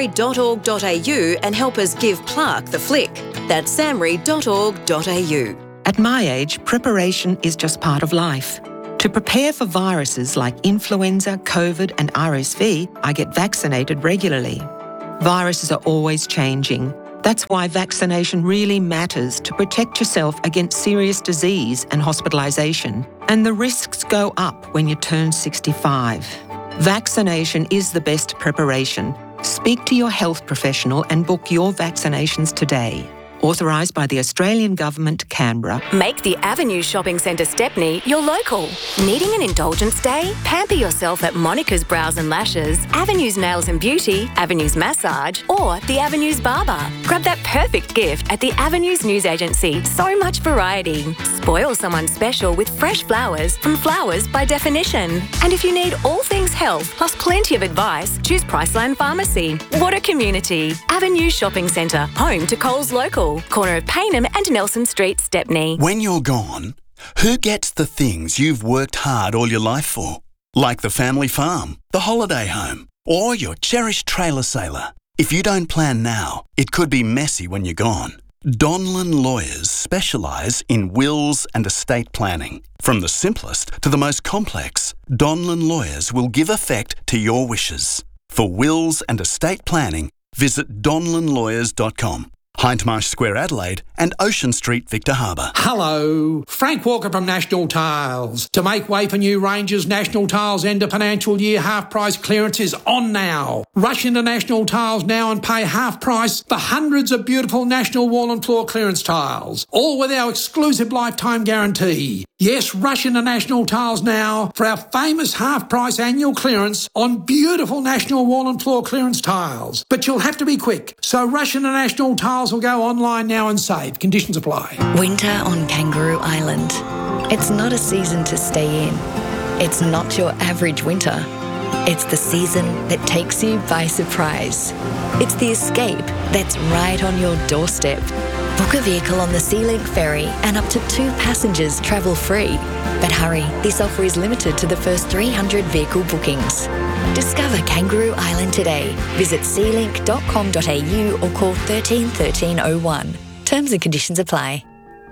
samri.org.au and help us give plaque the flick. That's samri.org.au. At my age, preparation is just part of life. To prepare for viruses like influenza, COVID and RSV, I get vaccinated regularly. Viruses are always changing. That's why vaccination really matters to protect yourself against serious disease and hospitalisation. And the risks go up when you turn 65. Vaccination is the best preparation. Speak to your health professional and book your vaccinations today. Authorised by the Australian Government, Canberra. Make the Avenue Shopping Centre Stepney your local. Needing an indulgence day? Pamper yourself at Monica's Brows and Lashes, Avenue's Nails and Beauty, Avenue's Massage, or the Avenue's Barber. Grab that perfect gift at the Avenue's News Agency. So much variety. Spoil someone special with fresh flowers from Flowers by Definition. And if you need all things health, plus plenty of advice, choose Priceline Pharmacy. What a community. Avenue Shopping Centre, home to Coles Local. Corner of Paynham and Nelson Street, Stepney. When you're gone, who gets the things you've worked hard all your life for? Like the family farm, the holiday home, or your cherished trailer sailor. If you don't plan now, it could be messy when you're gone. Donlan Lawyers specialise in wills and estate planning. From the simplest to the most complex, Donlan Lawyers will give effect to your wishes. For wills and estate planning, visit donlanlawyers.com. Hindmarsh Square, Adelaide, and Ocean Street, Victor Harbour. Hello, Frank Walker from National Tiles. To make way for new ranges, National Tiles end of financial year half price clearance is on now. Rush into National Tiles now and pay half price for hundreds of beautiful National wall and floor clearance tiles, all with our exclusive lifetime guarantee. Yes, rush into National Tiles now for our famous half price annual clearance on beautiful National wall and floor clearance tiles. But you'll have to be quick, so rush into National Tiles or go online now and save. Conditions apply. Winter on Kangaroo Island. It's not a season to stay in. It's not your average winter. It's the season that takes you by surprise. It's the escape that's right on your doorstep. Book a vehicle on the SeaLink ferry and up to 2 passengers travel free. But hurry, this offer is limited to the first 300 vehicle bookings. Discover Kangaroo Island today. Visit sealink.com.au or call 13 1301. Terms and conditions apply.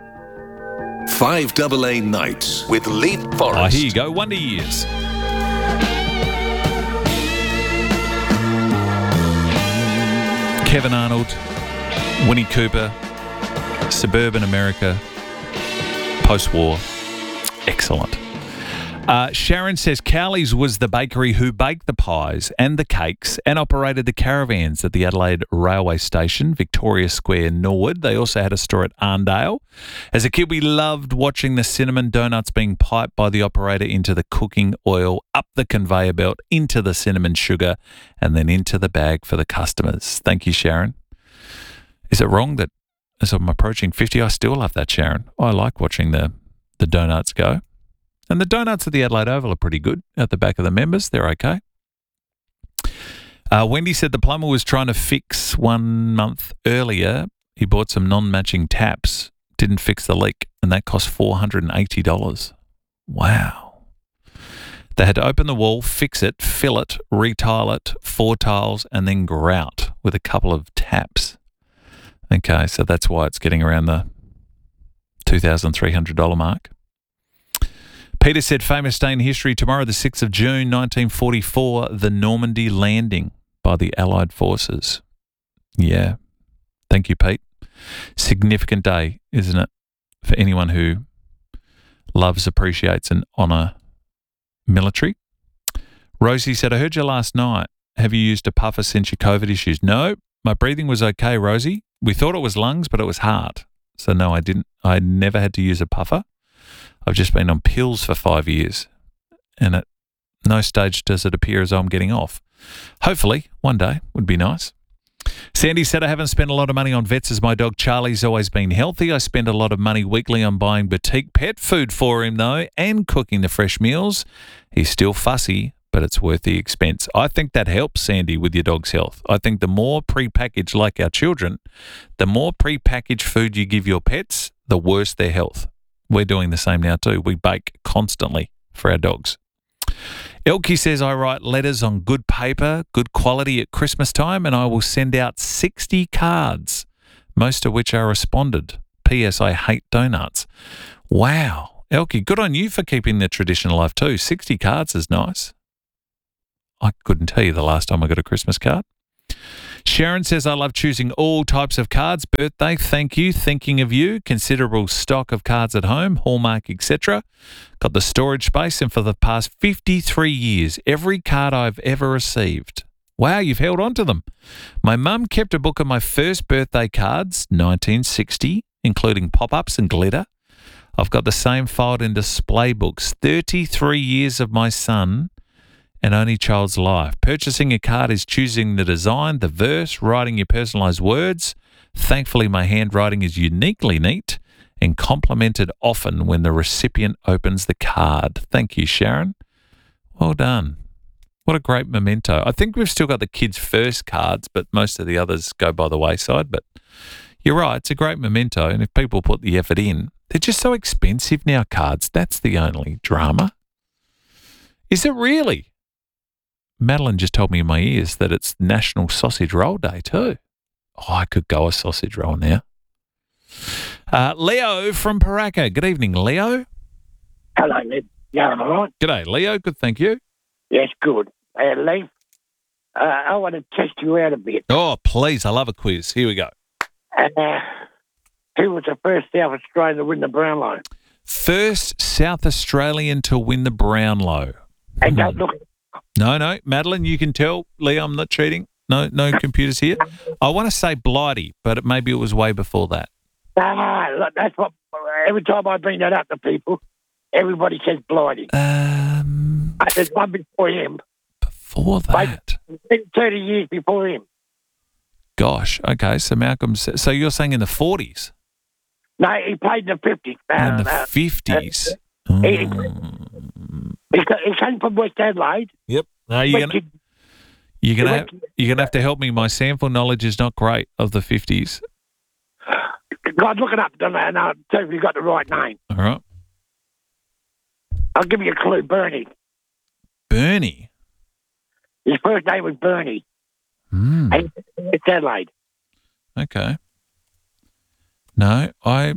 5AA Nights with Lee Forrest. Oh, here you go, Wonder Years. Kevin Arnold, Winnie Cooper, Suburban America, post-war. Excellent. Sharon says Cowley's was the bakery who baked the pies and the cakes and operated the caravans at the Adelaide Railway Station, Victoria Square, Norwood. They also had a store at Arndale. As a kid, we loved watching the cinnamon donuts being piped by the operator into the cooking oil, up the conveyor belt, into the cinnamon sugar, and then into the bag for the customers. Thank you, Sharon. Is it wrong that as I'm approaching 50, I still love that, Sharon? I like watching the donuts go. And the donuts at the Adelaide Oval are pretty good at the back of the members. They're okay. Wendy said the plumber was trying to fix 1 month earlier. He bought some non-matching taps, didn't fix the leak, and that cost $480. Wow. They had to open the wall, fix it, fill it, retile it, 4 tiles, and then grout with a couple of taps. Okay, so that's why it's getting around the $2,300 mark. Peter said, famous day in history, tomorrow the 6th of June 1944, the Normandy landing by the Allied forces. Yeah. Thank you, Pete. Significant day, isn't it, for anyone who loves, appreciates and honour military. Rosie said, I heard you last night. Have you used a puffer since your COVID issues? No, my breathing was okay, Rosie. We thought it was lungs, but it was heart. So no, I didn't. I never had to use a puffer. I've just been on pills for 5 years, and at no stage does it appear as though I'm getting off. Hopefully, one day would be nice. Sandy said, I haven't spent a lot of money on vets as my dog Charlie's always been healthy. I spend a lot of money weekly on buying boutique pet food for him, though, and cooking the fresh meals. He's still fussy, but it's worth the expense. I think that helps, Sandy, with your dog's health. I think the more prepackaged, like our children, the more prepackaged food you give your pets, the worse their health. We're doing the same now too. We bake constantly for our dogs. Elkie says, I write letters on good paper, good quality at Christmas time, and I will send out 60 cards, most of which are responded. P.S. I hate donuts. Wow. Elkie, good on you for keeping the tradition alive too. 60 cards is nice. I couldn't tell you the last time I got a Christmas card. Sharon says, I love choosing all types of cards. Birthday, thank you, thinking of you. Considerable stock of cards at home, Hallmark, etc. Got the storage space, and for the past 53 years, every card I've ever received. Wow, you've held on to them. My mum kept a book of my first birthday cards, 1960, including pop-ups and glitter. I've got the same filed in display books, 33 years of my son and only child's life. Purchasing a card is choosing the design, the verse, writing your personalised words. Thankfully, my handwriting is uniquely neat and complimented often when the recipient opens the card. Thank you, Sharon. Well done. What a great memento. I think we've still got the kids' first cards, but most of the others go by the wayside. But you're right, it's a great memento, and if people put the effort in, they're just so expensive now, cards. That's the only drama. Is it really? Madeline just told me in my ears that it's National Sausage Roll Day too. Oh, I could go a sausage roll now. Leo from Paraka. Good evening, Leo. Hello, Lee. Yeah, am I right? G'day, Leo. Good, thank you. Yes, good. Lee, I want to test you out a bit. Oh, please. I love a quiz. Here we go. Who was the first South Australian to win the Brownlow? First South Australian to win the Brownlow. And don't look. No. Madeline, you can tell. Leo, I'm not cheating. No computers here. I want to say Blighty, but maybe it was way before that. Look, that's what, every time I bring that up to people, everybody says Blighty. There's one before him. Before that? 30 years before him. Gosh, okay, so Malcolm, so you're saying in the 40s? No, he played in the 50s. In the 50s? He came from West Adelaide. Yep. No, you're gonna have to help me. My sample knowledge is not great of the 50s. God, look it up, and I'll tell you if you got the right name. All right. I'll give you a clue. Bernie. Bernie? His first name was Bernie. And it's Adelaide. Okay. No, I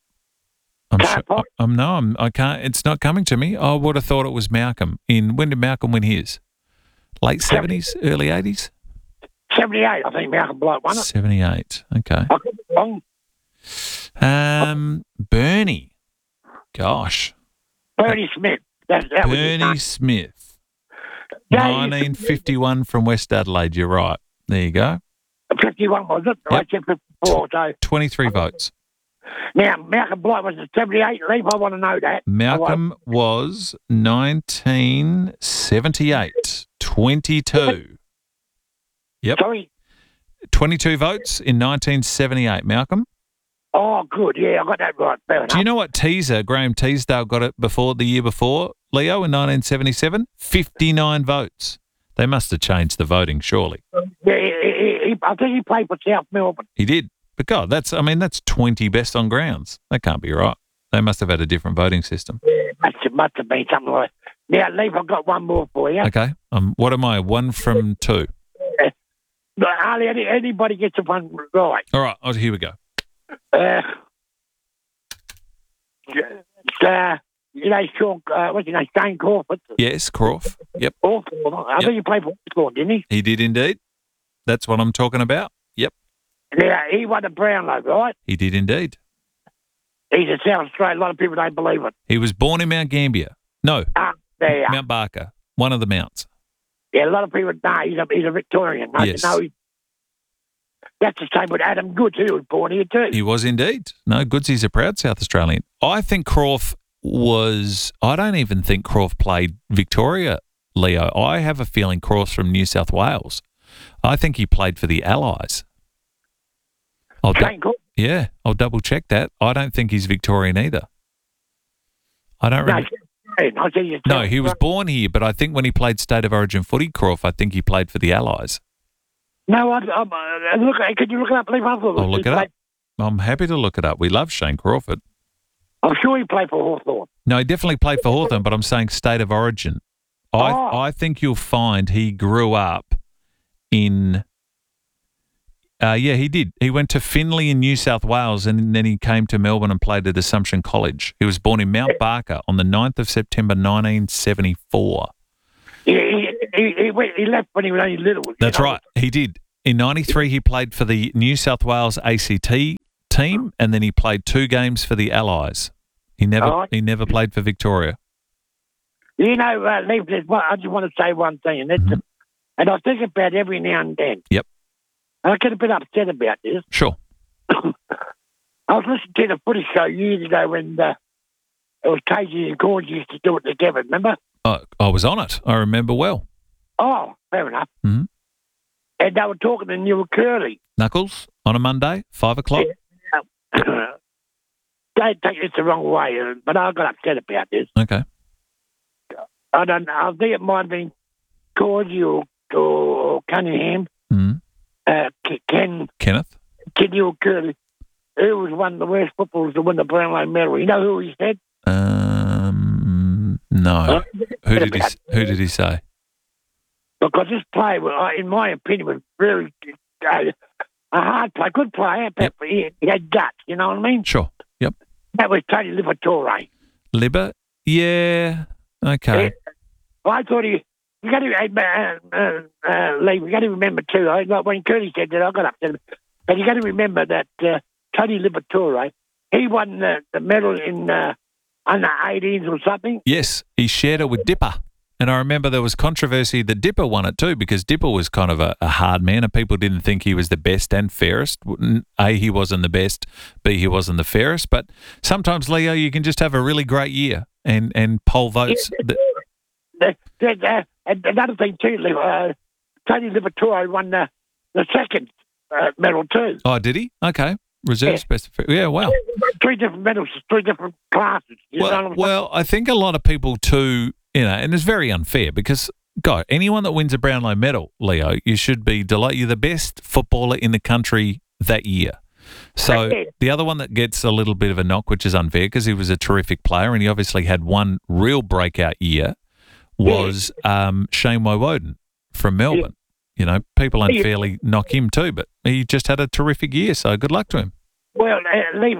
can't. It's not coming to me. I would have thought it was Malcolm. When did Malcolm win his? Late 70s, early 80s? 78, I think Malcolm Blight won it. 78. Okay. I could be wrong. Bernie. Gosh. Bernie Smith. That Bernie Smith. 1951 from West Adelaide. You're right. There you go. 51 was it? Yep. I said 54. So 23 votes. Now, Malcolm Blight was 78. Leave, I want to know that. Malcolm was 1978. 22. Yep. Sorry? 22 votes in 1978, Malcolm. Oh, good. Yeah, I got that right. Fair Do you know what Graham Teasdale got it the year before, Leo, in 1977? 59 votes. They must have changed the voting, surely. Yeah, I think he played for South Melbourne. He did. But God, that's 20 best on grounds. That can't be right. They must have had a different voting system. Yeah, must have been something like that. Now, Leave, I've got one more for you. Okay. What am I? 1 from 2? Hardly anybody gets a one right. All right. Here we go. Sean, what's his name? Shane Crawford. Yes, Crawford. Yep. I think he played for Hawthorn, didn't he? He did indeed. That's what I'm talking about. Yep. Yeah, he won the Brownlow, right? He did indeed. He's a South Australian. A lot of people don't believe it. He was born in Mount Gambier. No. There. Mount Barker. One of the mounts. Yeah, a lot of people know he's a Victorian. Yes. That's the same with Adam Goods. He was born here too. He was indeed. No, Goodsy's a proud South Australian. I think Crawford I don't even think Crawford played Victoria, Leo. I have a feeling Crawford's from New South Wales. I think he played for the Allies. I'll double check that. I don't think he's Victorian either. I don't remember. No, he was born here, but I think when he played State of Origin footy, Croft, I think he played for the Allies. No, could you look it up? I'll look it up. I'm happy to look it up. We love Shane Crawford. I'm sure he played for Hawthorn. No, he definitely played for Hawthorn, but I'm saying State of Origin. I think you'll find he grew up in... he did. He went to Finley in New South Wales and then he came to Melbourne and played at Assumption College. He was born in Mount Barker on the 9th of September 1974. He left when he was only little. That's right. He did. In 93, he played for the New South Wales ACT team and then he played 2 games for the Allies. He never played for Victoria. You know, Leif, I just want to say one thing, and I think about it every now and then. Yep. I get a bit upset about this. Sure. I was listening to the footy show years ago when it was Casey and Corns used to do it together, remember? I was on it. I remember well. Oh, fair enough. Mm-hmm. And they were talking to Neil Curley. Knuckles, on a Monday, 5 o'clock? Yeah. Don't take this the wrong way, but I got upset about this. Okay. I don't know. I think it might have been Cordy or Cunningham. Mm-hmm. Kenneth Curley, who was one of the worst footballers to win the Brownlow medal. You know who he said? No. Who did he say? Because this player, in my opinion, was really a hard player, good player, but he had guts. You know what I mean? Sure. Yep. That was Tony Liberatore. Yeah. Okay. I thought you got to, Lee, we got to remember too. Like when Curly said that, I got upset. But you got to remember that Tony Liberatore, he won the medal in under 18s or something. Yes, he shared it with Dipper. And I remember there was controversy that Dipper won it too because Dipper was kind of a hard man and people didn't think he was the best and fairest. A, he wasn't the best. B, he wasn't the fairest. But sometimes, Leo, you can just have a really great year and poll votes. Another thing too, Tony Liberatore won the second medal too. Oh, did he? Okay. Reserves best. Yeah, wow. 3 different medals, 3 different classes. Well, I think a lot of people too, and it's very unfair because, anyone that wins a Brownlow medal, Leo, you should be delighted. You're the best footballer in the country that year. So the other one that gets a little bit of a knock, which is unfair because he was a terrific player and he obviously had one real breakout year, was Shane Woewodin from Melbourne. People unfairly knock him too, but he just had a terrific year, so good luck to him. Well, Leif,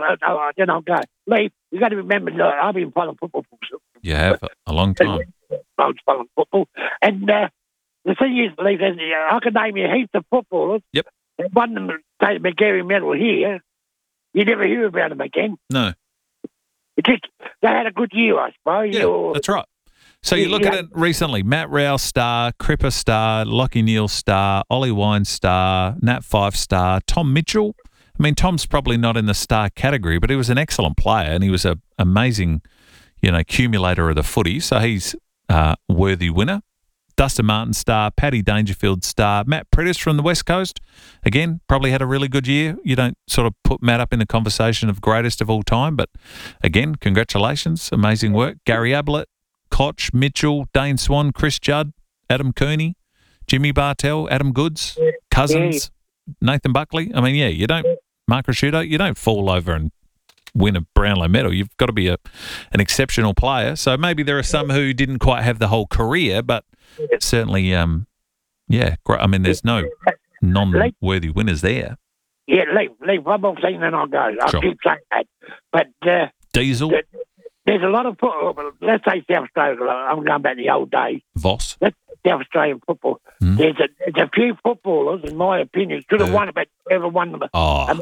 Leif, you got to remember, I've been following football for you have a long time. I was following football. And the thing is, Leif, I can name you heaps of footballers. Yep. Won the State McGarry medal here. You never hear about them again. No. They had a good year, I suppose. Yeah, that's right. So you look at it recently, Matt Rowell star, Cripper star, Lockie Neal star, Ollie Wine star, Nat Five star, Tom Mitchell. I mean, Tom's probably not in the star category, but he was an excellent player and he was an amazing, accumulator of the footy. So he's a worthy winner. Dustin Martin star, Paddy Dangerfield star, Matt Prettis from the West Coast. Again, probably had a really good year. You don't sort of put Matt up in the conversation of greatest of all time, but again, congratulations. Amazing work. Gary Ablett, Koch, Mitchell, Dane Swan, Chris Judd, Adam Cooney, Jimmy Bartell, Adam Goods, Cousins, Nathan Buckley. I mean, you don't, Mark Rasciuto, you don't fall over and win a Brownlow medal. You've got to be an exceptional player. So maybe there are some who didn't quite have the whole career, but certainly, great. I mean, there's no non-worthy winners there. Yeah, leave one more thing, then I'll go. I'll keep saying that. But Diesel. There's a lot of football. Let's say South Australia. I'm going back to the old days. Voss. That's South Australian football. Mm. There's a few footballers, in my opinion, should have won it, but never won them.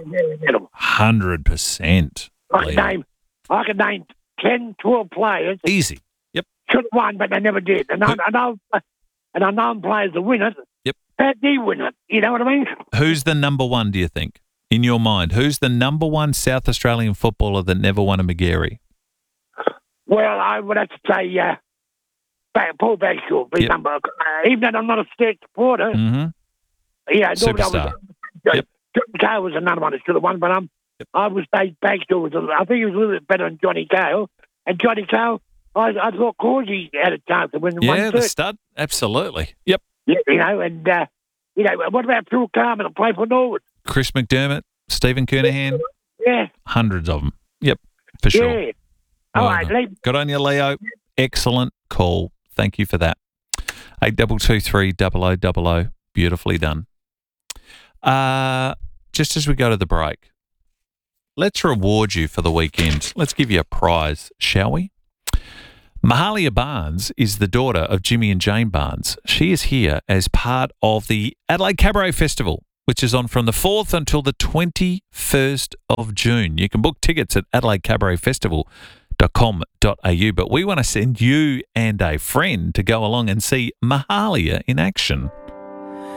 100%. I can name 10, 12 players. Easy. Yep. Should have won, but they never did. And I know players that win it. Yep. That did win it. You know what I mean? Who's the number one, do you think, in your mind? Who's the number one South Australian footballer that never won a Magarey? Well, I would have to say Paul Bagshaw. Even though I'm not a state supporter, superstar. Gale was another one that should have won, but I was Dave Bagstall was. I think he was a little bit better than Johnny Gale. And Johnny Gale, I thought Causey had a chance to win. Yeah, the stud, absolutely. Yep. Yeah, and what about Phil Carman and play for Norwood? Chris McDermott, Stephen Kernahan. Yeah. Hundreds of them. Yep, for sure. Yeah. All right, Lee. Good on you, Leo. Excellent call. Thank you for that. 8223 0000. Beautifully done. Just as we go to the break, let's reward you for the weekend. Let's give you a prize, shall we? Mahalia Barnes is the daughter of Jimmy and Jane Barnes. She is here as part of the Adelaide Cabaret Festival, which is on from the 4th until the 21st of June. You can book tickets at adelaidecabaretfestival.com.au, but we want to send you and a friend to go along and see Mahalia in action.